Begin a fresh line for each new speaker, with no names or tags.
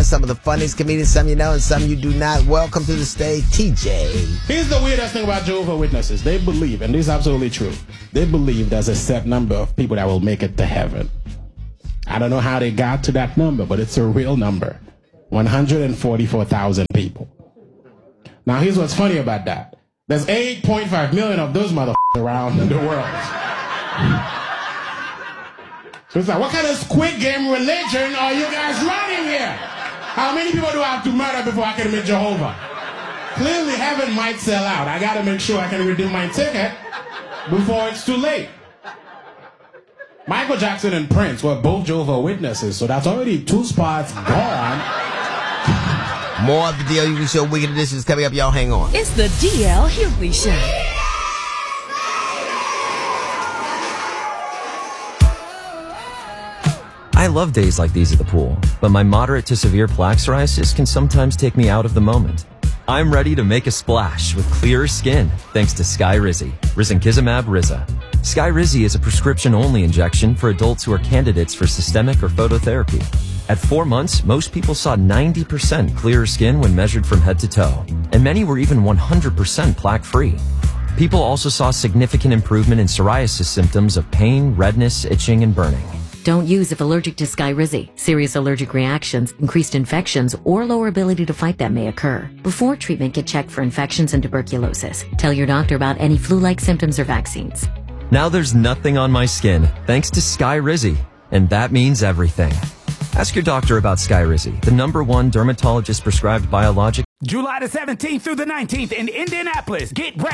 some of the funniest comedians, some you know and some you do not. Welcome to the stage, TJ.
Here's the weirdest thing about Jehovah's Witnesses. They believe, and this is absolutely true, they believe there's a set number of people that will make it to heaven. I don't know how they got to that number, but it's a real number. 144,000 people. Now, here's what's funny about that. There's 8.5 million of those motherfuckers around the world. So it's like, what kind of Squid Game religion are you guys running here? How many people do I have to murder before I can meet Jehovah? Clearly, heaven might sell out. I gotta make sure I can redeem my ticket before it's too late. Michael Jackson and Prince were both Jehovah's Witnesses, so that's already 2 spots gone.
More of the DL Hughley Show Weekend Edition is coming up. Y'all hang on.
It's the DL Hughley Show.
I love days like these at the pool, but my moderate to severe plaque psoriasis can sometimes take me out of the moment. I'm ready to make a splash with clearer skin thanks to Skyrizi, Risankizumab Riza. Skyrizi is a prescription-only injection for adults who are candidates for systemic or phototherapy. At 4 months, most people saw 90% clearer skin when measured from head to toe, and many were even 100% plaque-free. People also saw significant improvement in psoriasis symptoms of pain, redness, itching, and burning.
Don't use if allergic to Skyrizi. Serious allergic reactions, increased infections, or lower ability to fight them may occur. Before treatment, get checked for infections and tuberculosis. Tell your doctor about any flu-like symptoms or vaccines.
Now there's nothing on my skin thanks to Skyrizi, and that means everything. Ask your doctor about Skyrizi, the #1 dermatologist-prescribed biologic.
July the 17th through the 19th in Indianapolis. Get ready